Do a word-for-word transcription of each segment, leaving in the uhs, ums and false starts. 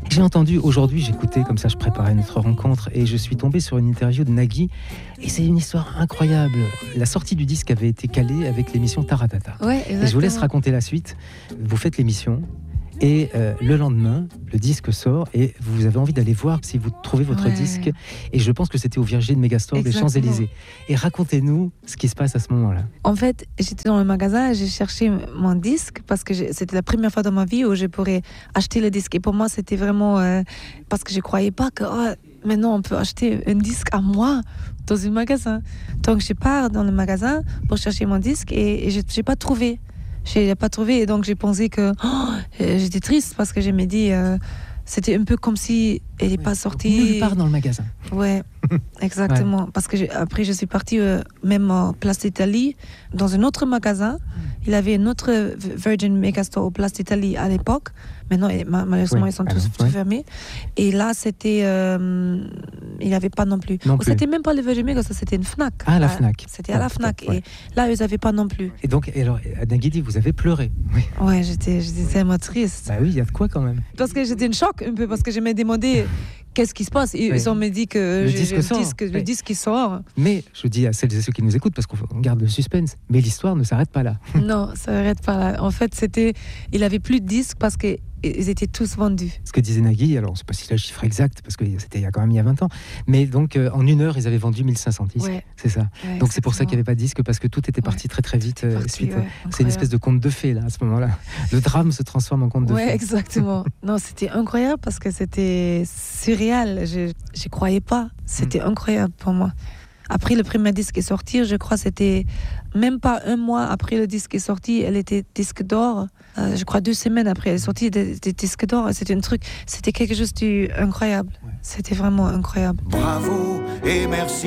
J'ai entendu, aujourd'hui, j'écoutais, comme ça je préparais notre rencontre, et je suis tombé sur une interview de Nagui, et c'est une histoire incroyable. La sortie du disque avait été calée avec l'émission Taratata. Ouais, exactement. Et je vous laisse raconter la suite. Vous faites l'émission, et euh, le lendemain, le disque sort, et vous avez envie d'aller voir si vous trouvez votre Ouais. disque. Et je pense que c'était au Virgin Megastore des Exactement. Champs-Élysées. Et racontez-nous ce qui se passe à ce moment-là. En fait, j'étais dans le magasin et j'ai cherché mon disque parce que j'ai- c'était la première fois dans ma vie où je pourrais acheter le disque. Et pour moi, c'était vraiment euh, parce que je croyais pas que oh, maintenant on peut acheter un disque à moi dans un magasin. Donc je pars dans le magasin pour chercher mon disque et, et je n'ai pas trouvé. Je l'ai pas trouvé et donc j'ai pensé que oh, euh, j'étais triste parce que je me dis euh, c'était un peu comme si elle n'est pas sortie. Nulle part dans le magasin. Ouais, exactement. Parce que j'ai- après, je suis partie euh, même en Place d'Italie, dans un autre magasin. Il avait un autre Virgin Megastore au Place d'Italie à l'époque. Maintenant, et ma- malheureusement, Oui, ils sont alors, tous, tous ouais. fermés. Et là, c'était. euh, il n'y avait pas non plus. Non Ou plus. c'était même pas le Virgin Megastore, c'était une Fnac. Ah, la Ah, Fnac. C'était à la Ouais, Fnac. peut-être, ouais. Et là, ils n'avaient pas non plus. Et donc, et alors, Nagui dit, vous avez pleuré. Oui. Ouais, j'étais, j'étais tellement triste. Bah oui, il y a de quoi quand même. Parce que j'étais en choc un peu, parce que je me demandais qu'est-ce qui se passe. Et Oui. ils ont me dit que Le j'ai- disque j'ai le sort. disque, le Oui. disque qui sort. Mais je dis à celles et ceux qui nous écoutent, parce qu'on garde le suspense, mais l'histoire ne s'arrête pas là. Non, ça n'arrête pas là. En fait, c'était, il avait plus de disques parce qu'ils étaient tous vendus. Ce que disait Nagui, alors on ne sait pas si c'est le chiffre exact, parce que c'était il y a quand même il y a vingt ans, mais donc euh, en une heure, ils avaient vendu mille cinq cents disques. Ouais. C'est ça. Ouais, Donc c'est pour ça qu'il n'y exactement. avait pas de disque, parce que tout était parti très très vite. euh, Parti, suite. ouais, C'est une espèce de conte de fées là, à ce moment-là. Le drame se transforme en conte de Ouais, fées. exactement. Non, c'était incroyable parce que c'était surréal. Je ne croyais pas. C'était incroyable pour moi. Après le premier disque est sorti, je crois que c'était même pas un mois après le disque est sorti, elle était disque d'or. Euh, je crois deux semaines après, elle est sortie des, des disques d'or. C'était un truc, c'était quelque chose d'incroyable. Ouais. C'était vraiment incroyable. Bravo et merci.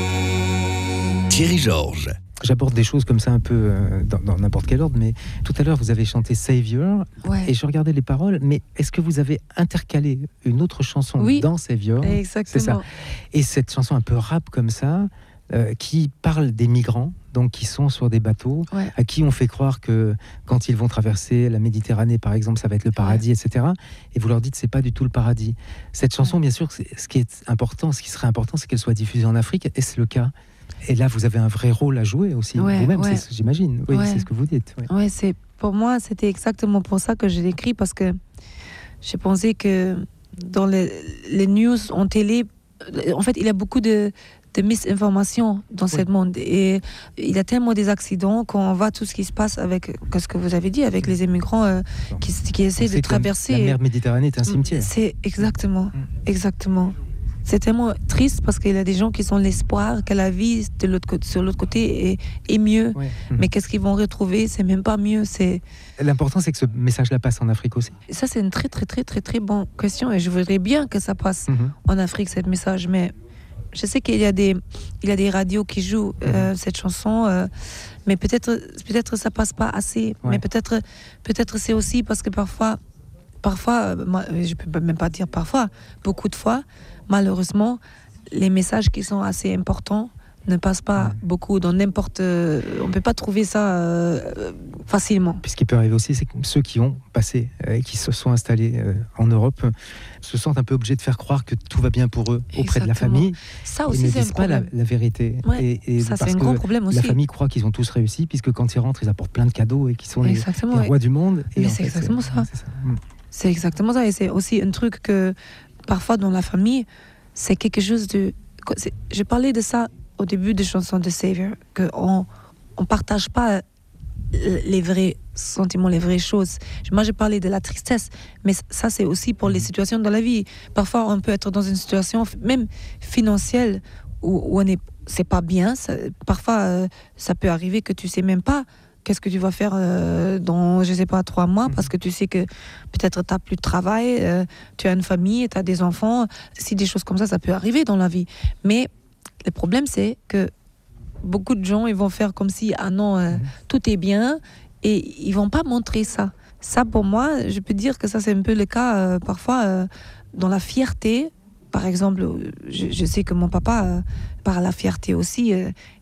Thierry Georges. J'aborde des choses comme ça un peu euh, dans, dans n'importe quel ordre, mais tout à l'heure vous avez chanté Savior, Ouais. et je regardais les paroles, mais est-ce que vous avez intercalé une autre chanson Oui. dans Savior? Exactement. C'est ça. Et cette chanson un peu rap comme ça, euh, qui parle des migrants, donc qui sont sur des bateaux, Ouais. à qui on fait croire que quand ils vont traverser la Méditerranée, par exemple, ça va être le paradis, et cetera. Et vous leur dites c'est pas du tout le paradis. Cette chanson, Ouais. bien sûr, c'est- ce qui est important, ce qui serait important, c'est qu'elle soit diffusée en Afrique. Est-ce le cas? Et là, vous avez un vrai rôle à jouer aussi, Ouais, vous-même, ouais. c'est- j'imagine. Oui, Ouais. c'est ce que vous dites. oui. Ouais, c'est pour moi, c'était exactement pour ça que je l'ai écrit parce que j'ai pensé que dans les, les news en télé, en fait, il y a beaucoup de, de misinformations dans Oui. ce monde et il y a tellement des accidents qu'on voit tout ce qui se passe avec ce que vous avez dit avec les immigrants euh, qui, qui On essaient sait de que traverser. La mer Méditerranée est un cimetière. C'est exactement, Mm. exactement. C'est tellement triste parce qu'il y a des gens qui sont l'espoir que la vie de l'autre côté, sur l'autre côté est, est mieux. Ouais. Mais qu'est-ce qu'ils vont retrouver? C'est même pas mieux. C'est L'important, c'est que ce message-là passe en Afrique aussi. ça, c'est une très très très très très bonne question et je voudrais bien que ça passe Mhm. en Afrique ce message. Mais je sais qu'il y a des il y a des radios qui jouent euh, cette chanson, euh, mais peut-être peut-être ça passe pas assez. Ouais. Mais peut-être peut-être c'est aussi parce que parfois parfois euh, moi, je peux même pas dire parfois, beaucoup de fois, malheureusement, les messages qui sont assez importants ne passent pas Ouais. beaucoup dans n'importe. euh, on peut pas trouver ça euh, facilement. Puis ce qui peut arriver aussi, c'est que ceux qui ont passé euh, et qui se sont installés euh, en Europe euh, se sentent un peu obligés de faire croire que tout va bien pour eux auprès de la Exactement. famille. Ça Ils aussi, ne c'est un disent pas la, problème. la vérité. Ouais, et, et ça, c'est parce un que grand problème aussi. La famille croit qu'ils ont tous réussi, puisque quand ils rentrent, ils apportent plein de cadeaux et qu'ils sont les, Exactement. les ouais. rois du monde. Et Mais en c'est fait, exactement ça. c'est Mm. C'est exactement ça. Et c'est aussi un truc que parfois dans la famille, c'est quelque chose de. c'est- Je parlais de ça au début de chansons de Savior, qu'on on partage pas les vrais sentiments, les vraies choses. Moi, je parlais de la tristesse, mais ça, c'est aussi pour les situations dans la vie. Parfois, on peut être dans une situation, même financière, où, où on est, c'est pas bien. Ça, parfois, euh, ça peut arriver que tu sais même pas qu'est-ce que tu vas faire euh, dans, je sais pas, trois mois, parce que tu sais que peut-être tu n'as plus de travail, euh, tu as une famille, tu as des enfants. Si des choses comme ça, ça peut arriver dans la vie. Mais le problème, c'est que beaucoup de gens, ils vont faire comme si, ah non, euh, Mhm. tout est bien, et ils vont pas montrer ça. Ça, pour moi, je peux dire que ça, c'est un peu le cas, euh, parfois, euh, dans la fierté. Par exemple, je, je sais que mon papa, euh, par la fierté aussi, euh,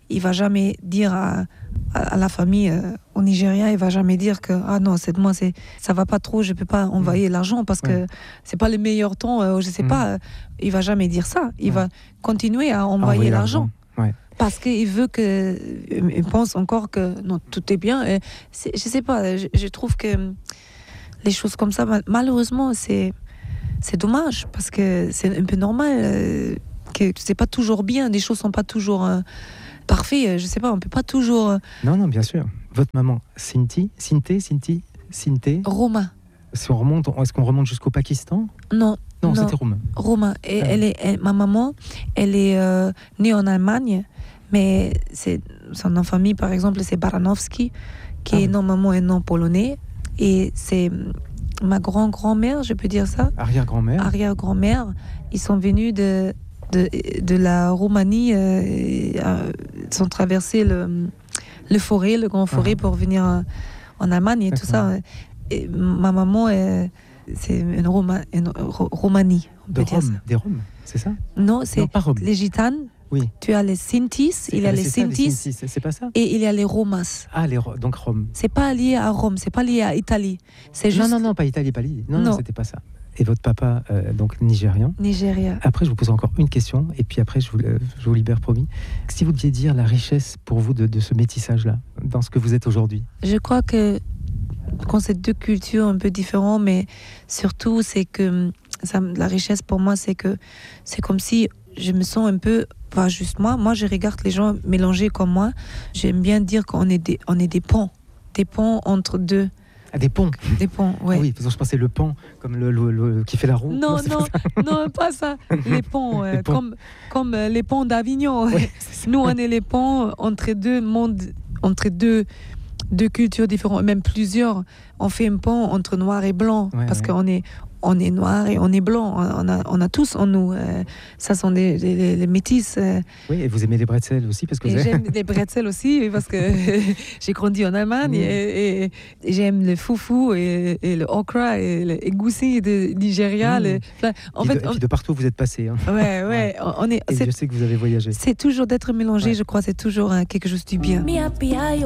il va jamais dire à, à, à la famille euh, au Nigeria, il va jamais dire que ah non, c'est moi, c'est ça va pas trop, je peux pas envoyer mmh. l'argent parce ouais. que c'est pas le meilleur temps, euh, je sais mmh. pas. Euh, il va jamais dire ça. Il ouais. va continuer à envoyer, envoyer l'argent. l'argent. Ouais. Parce qu'il veut que, il pense encore que non, tout est bien. Et c'est, je sais pas, je, je trouve que les choses comme ça, malheureusement, c'est, c'est dommage parce que c'est un peu normal euh, que c'est pas toujours bien, les choses sont pas toujours euh, parfaites. Je sais pas, on peut pas toujours. Euh... Non, non, bien sûr. Votre maman, Cinti, Cinté, Cinti, Cinté. Roma. Si on remonte, est-ce qu'on remonte jusqu'au Pakistan ? Non. Non, non. c'était Roma. Roma. Et ah. elle est, elle, ma maman, elle est euh, née en Allemagne. Mais c'est, son nom de famille, par exemple, c'est Baranowski, qui ah, est normalement un nom polonais. Et c'est ma grand-grand-mère, je peux dire ça. Arrière-grand-mère. Arrière-grand-mère. Ils sont venus de, de, de la Roumanie. Euh, euh, ils ont traversé le, le forêt, le grand forêt, ah. pour venir en, en Allemagne et D'accord. tout ça. Et ma maman, est, c'est une, Roma, une Roumanie. On de peut dire Rome, ça. Des Roms, c'est ça ? Non, c'est non, pas Rome. Les gitanes. Oui. Tu as les Sintis, il y a les Sintis, c'est, c'est pas ça. Et il y a les Romas. Ah, les, donc Rome. C'est pas lié à Rome, c'est pas lié à Italie. C'est juste... Non, non, non, pas Italie, pas Italie. Non, non, non, c'était pas ça. Et votre papa, euh, donc nigérian. Nigeria. Après, je vous pose encore une question, et puis après, je vous, euh, je vous libère, promis. Si vous deviez dire la richesse pour vous de, de ce métissage-là, dans ce que vous êtes aujourd'hui. Je crois que quand c'est deux cultures un peu différentes, mais surtout, c'est que ça, la richesse pour moi, c'est que c'est comme si je me sens un peu, pas juste moi, moi je regarde les gens mélangés comme moi, j'aime bien dire qu'on est des, on est des ponts, des ponts entre deux. Ah, des ponts. Des ponts, ouais. Ah oui, parce que je pensais le pan, comme le, le, le qui fait la roue. Non, non, non, non, pas ça. Les ponts, euh, les ponts. Comme, comme euh, les ponts d'Avignon. Ouais, nous, on est les ponts entre deux mondes, entre deux, deux cultures différentes, même plusieurs. On fait un pont entre noir et blanc, ouais, parce ouais. qu'on est... On est noir et on est blanc, on a, on a tous en nous. Euh, ça sont des, des, des métis. Euh. Oui, et vous aimez les bretzels aussi parce que et vous avez... J'aime les bretzels aussi parce que j'ai grandi en Allemagne mmh. et, et, et j'aime le foufou et, et le okra et le egusi de Nigeria. Mmh. Le, enfin, en et, fait, de, on... et puis de partout vous êtes passé. Hein. Ouais, ouais. On est, et je sais que vous avez voyagé. C'est toujours d'être mélangé, ouais. je crois, c'est toujours hein, quelque chose du bien.